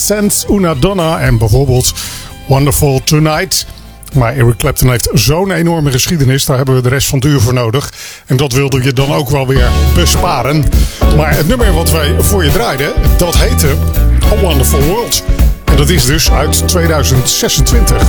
Sense Una Donna en bijvoorbeeld Wonderful Tonight. Maar Eric Clapton heeft zo'n enorme geschiedenis. Daar hebben we de rest van het uur voor nodig. En dat wilde je dan ook wel weer besparen. Maar het nummer wat wij voor je draaiden, dat heette A Wonderful World. En dat is dus uit 2026.